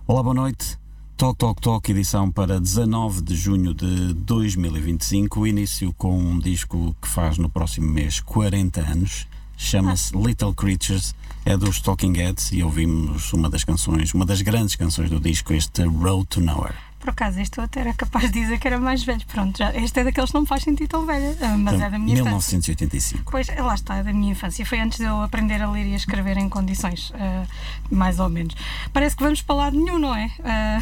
Olá, boa noite. Talk, edição para 19 de junho de 2025. Início com um disco que faz no próximo mês 40 anos. Chama-se Little Creatures, é dos Talking Heads e ouvimos uma das grandes canções do disco, este Road to Nowhere. Por acaso, este eu até era capaz de dizer que era mais velho. Pronto, já, este é daqueles que não me faz sentir tão velha, mas Então, é da minha 1985. infância. Pois, lá está, é da minha infância. Foi antes de eu aprender a ler e a escrever em condições, mais ou menos. Parece que vamos para lado nenhum, não é?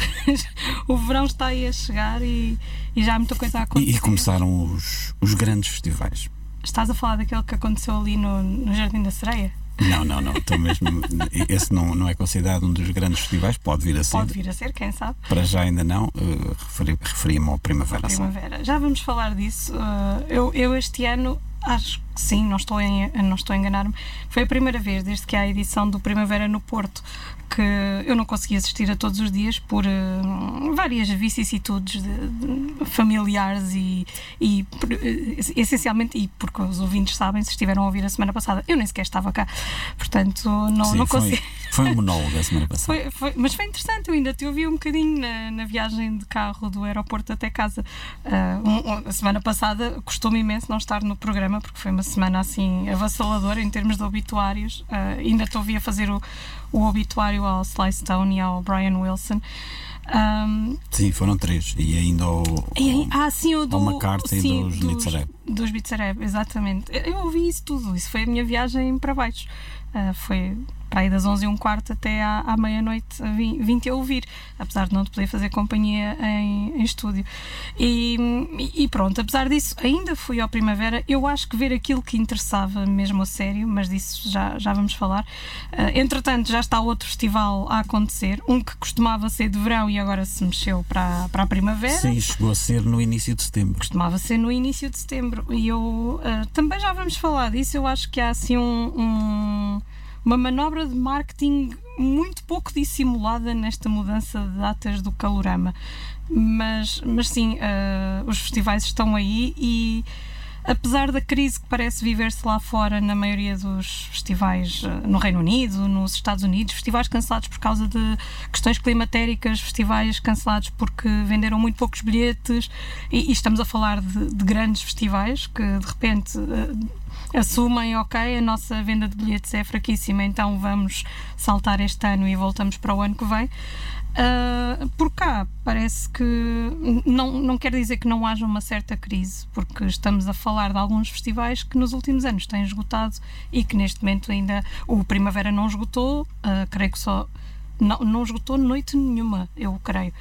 O verão está aí a chegar e já há muita coisa a acontecer. E começaram os grandes festivais. Estás a falar daquele que aconteceu ali no Jardim da Sereia? Não, estou mesmo. Esse não é considerado um dos grandes festivais, pode vir a ser. Pode vir a ser, quem sabe? Para já ainda não, referia-me ao Primavera Sound. Já vamos falar disso. Eu este ano, acho que sim, não estou a enganar-me, foi a primeira vez desde que há a edição do Primavera no Porto que eu não consegui assistir a todos os dias por várias vicissitudes familiares e essencialmente, e porque os ouvintes sabem, se estiveram a ouvir a semana passada, eu nem sequer estava cá, portanto não consegui. Foi um monólogo a semana passada. Mas foi interessante, eu ainda te ouvi um bocadinho na viagem de carro do aeroporto até casa. A semana passada custou-me imenso não estar no programa, porque foi uma semana assim avassaladora em termos de obituários. Ainda te ouvi a fazer o obituário ao Sly Stone e ao Brian Wilson. Sim, foram 3. E ainda ao McCartney e dos Led dos Beat Sareb, exatamente. Eu ouvi isso tudo. Isso foi a minha viagem para baixo. Foi para aí das 11h15 até à meia-noite vim-te a ouvir, apesar de não te poder fazer companhia em estúdio. E pronto, apesar disso, ainda fui ao Primavera. Eu acho que ver aquilo que interessava mesmo a sério, mas disso já vamos falar. Entretanto, já está outro festival a acontecer, um que costumava ser de verão e agora se mexeu para a Primavera. Sim, chegou a ser no início de setembro. Costumava ser no início de setembro e eu também já vamos falar disso. Eu acho que há assim uma manobra de marketing muito pouco dissimulada nesta mudança de datas do Calorama, mas sim, os festivais estão aí e apesar da crise que parece viver-se lá fora na maioria dos festivais no Reino Unido, nos Estados Unidos, festivais cancelados por causa de questões climatéricas, festivais cancelados porque venderam muito poucos bilhetes e estamos a falar de grandes festivais que de repente assumem, ok, a nossa venda de bilhetes é fraquíssima, então vamos saltar este ano e voltamos para o ano que vem. Por cá parece que não quer dizer que não haja uma certa crise, porque estamos a falar de alguns festivais que nos últimos anos têm esgotado e que neste momento ainda o Primavera não esgotou, creio que só não esgotou noite nenhuma, eu creio.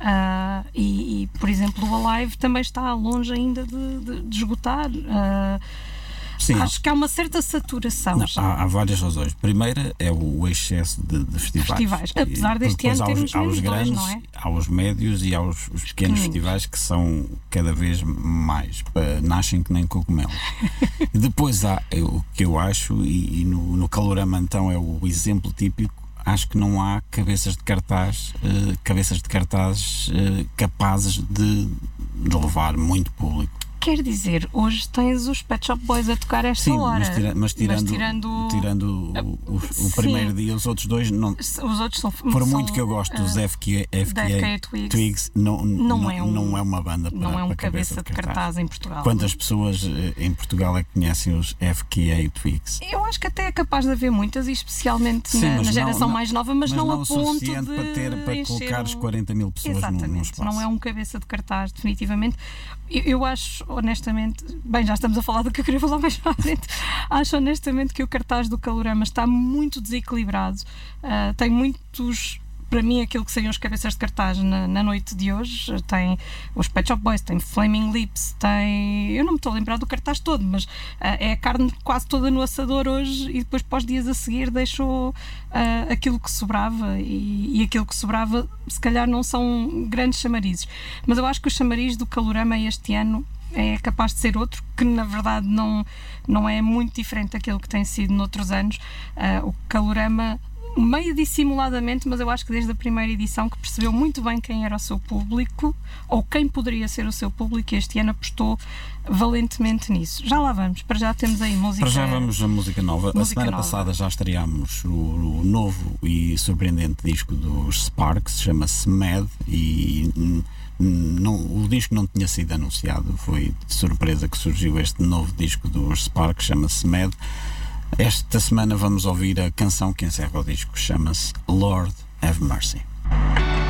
E por exemplo, o Alive também está longe ainda de esgotar. Sim, acho que há uma certa saturação. Há várias razões. Primeira é o excesso de festivais. Apesar deste ano termos menos grandes, não é? há os médios e há os pequenos festivais que são cada vez mais, nascem que nem cogumelo. Depois há o que eu acho, e no Calorama então é o exemplo típico, acho que não há cabeças de cartaz capazes de levar muito público. Quer dizer, hoje tens os Pet Shop Boys a tocar esta hora. Mas tirando o primeiro dia, os outros dois não. Os outros são. Por muito que eu gosto dos FKA Twigs, não é uma banda para. Não é um para cabeça de cartaz em Portugal. Quantas pessoas em Portugal é que conhecem os FKA Twigs? Eu acho que até é capaz de haver muitas, e especialmente na geração mais nova, mas não a ponto suficiente para colocar os 40 mil pessoas num espaço. Não é um cabeça de cartaz, definitivamente. Eu acho, honestamente, já estamos a falar do que eu queria falar mais para a frente. Acho honestamente que o cartaz do Calorama está muito desequilibrado. Tem muitos, para mim, aquilo que seriam os cabeças de cartaz na noite de hoje. Tem os Pet Shop Boys, tem Flaming Lips, eu não me estou a lembrar do cartaz todo, mas é a carne quase toda no assador hoje e depois para os dias a seguir deixou aquilo que sobrava e aquilo que sobrava se calhar não são grandes chamarizes, mas eu acho que o chamariz do Calorama este ano é capaz de ser outro, que na verdade não é muito diferente daquilo que tem sido noutros anos. O Calorama meio dissimuladamente, mas eu acho que desde a primeira edição, que percebeu muito bem quem era o seu público, ou quem poderia ser o seu público, e este ano apostou valentemente nisso. Já lá vamos, para já temos aí música. Para já vamos a música nova. A semana nova. passada já estreámos o novo e surpreendente disco dos Sparks, chama-se Mad, e o disco não tinha sido anunciado, foi de surpresa que surgiu este novo disco dos Sparks, chama-se Mad. Esta semana vamos ouvir a canção que encerra o disco, chama-se Lord Have Mercy.